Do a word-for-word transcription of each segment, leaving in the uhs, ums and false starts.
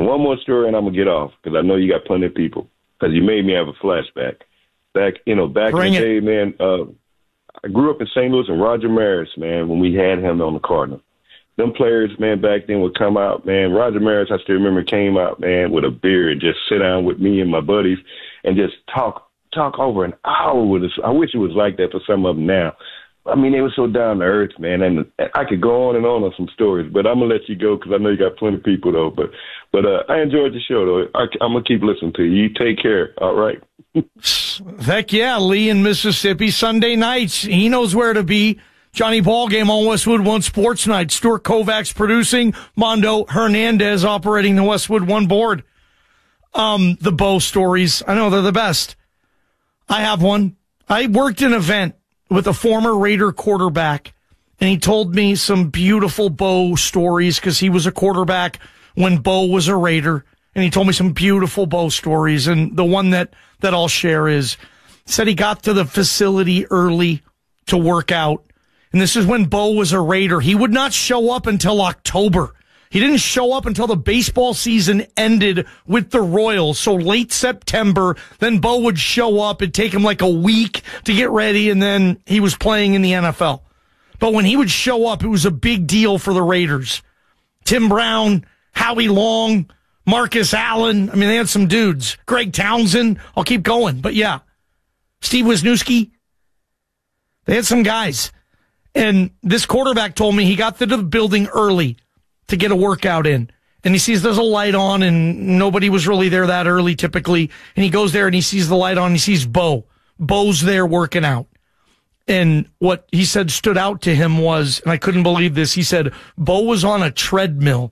one more story, and I'm going to get off because I know you got plenty of people because you made me have a flashback. Back, you know, back Bring in the it. day, man, uh, I grew up in Saint Louis, and Roger Maris, man, when we had him on the Cardinals. Them players, man, back then would come out, man. Roger Maris, I still remember, came out, man, with a beer and just sit down with me and my buddies and just talk talk over an hour with us. I wish it was like that for some of them now. I mean, they were so down to earth, man, and I could go on and on on some stories, but I'm going to let you go because I know you got plenty of people, though. But but uh, I enjoyed the show, though. I, I'm going to keep listening to you. You take care. All right. Heck yeah, Lee in Mississippi, Sunday nights. He knows where to be. Johnny Ballgame on Westwood One Sports Night. Stuart Kovacs producing. Mondo Hernandez operating the Westwood One board. Um, the Bo stories, I know they're the best. I have one. I worked an event with a former Raider quarterback, and he told me some beautiful Bo stories because he was a quarterback when Bo was a Raider, and he told me some beautiful Bo stories, and the one that, that I'll share is, said he got to the facility early to work out, and this is when Bo was a Raider. He would not show up until October. He didn't show up until the baseball season ended with the Royals. So late September, then Bo would show up. It'd take him like a week to get ready, and then he was playing in the N F L. But when he would show up, it was a big deal for the Raiders. Tim Brown, Howie Long, Marcus Allen. I mean, they had some dudes. Greg Townsend. I'll keep going. But yeah, Steve Wisniewski. They had some guys. And this quarterback told me he got to the building early to get a workout in. And he sees there's a light on, and nobody was really there that early typically. And he goes there and he sees the light on, and he sees Bo. Bo's there working out. And what he said stood out to him was, and I couldn't believe this, he said Bo was on a treadmill,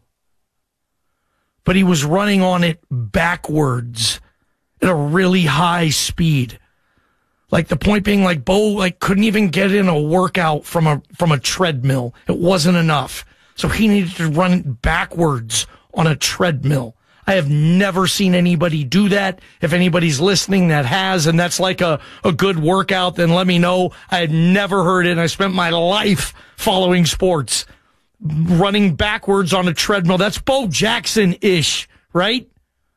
but he was running on it backwards at a really high speed. Like the point being, like Bo like couldn't even get in a workout from a from a treadmill. It wasn't enough. So he needed to run backwards on a treadmill. I have never seen anybody do that. If anybody's listening that has, and that's like a, a good workout, then let me know. I had never heard it, and I spent my life following sports. Running backwards on a treadmill. That's Bo Jackson-ish, right?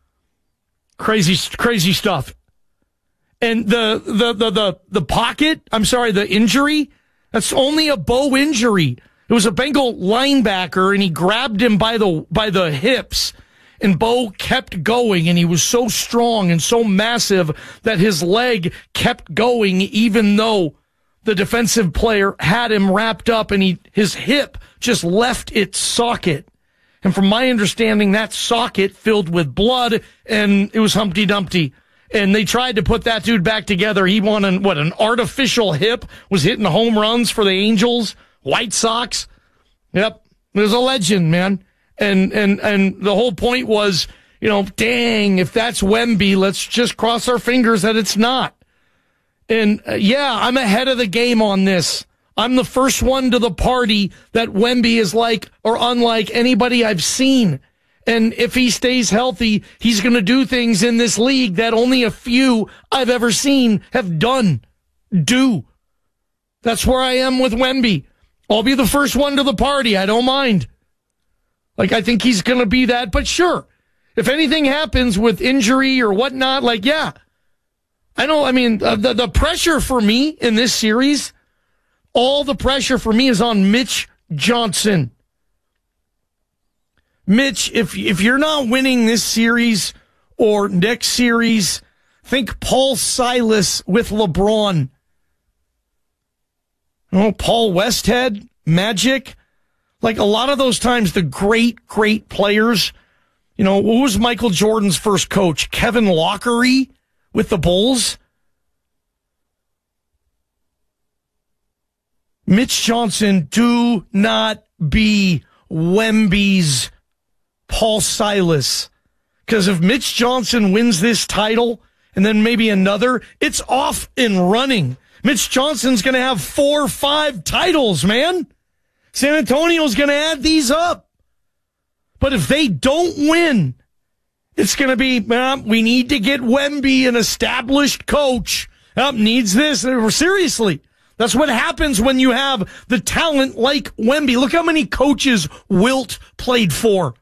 Crazy, crazy stuff. And the, the, the, the, the pocket, I'm sorry, the injury, that's only a Bo injury. It was a Bengal linebacker, and he grabbed him by the by the hips, and Bo kept going, and he was so strong and so massive that his leg kept going even though the defensive player had him wrapped up, and he his hip just left its socket. And from my understanding, that socket filled with blood, and it was Humpty Dumpty. And they tried to put that dude back together. He won an, what, an artificial hip, was hitting home runs for the Angels. White Sox. Yep. There's a legend, man. And, and, and the whole point was, you know, dang, if that's Wemby, let's just cross our fingers that it's not. And uh, yeah, I'm ahead of the game on this. I'm the first one to the party that Wemby is like or unlike anybody I've seen. And if he stays healthy, he's going to do things in this league that only a few I've ever seen have done. Do. That's where I am with Wemby. I'll be the first one to the party. I don't mind. Like, I think he's going to be that. But sure, if anything happens with injury or whatnot, like, yeah. I know, I mean, uh, the, the pressure for me in this series, all the pressure for me is on Mitch Johnson. Mitch, if if you're not winning this series or next series, think Paul Silas with LeBron. You know, Paul Westhead, Magic. Like a lot of those times, the great, great players, you know, who was Michael Jordan's first coach? Kevin Lockery with the Bulls. Mitch Johnson, do not be Wemby's Paul Silas. Because if Mitch Johnson wins this title and then maybe another, it's off and running. Mitch Johnson's going to have four or five titles, man. San Antonio's going to add these up. But if they don't win, it's going to be, well, we need to get Wemby, an established coach. Oh, needs this. Seriously. That's what happens when you have the talent like Wemby. Look how many coaches Wilt played for.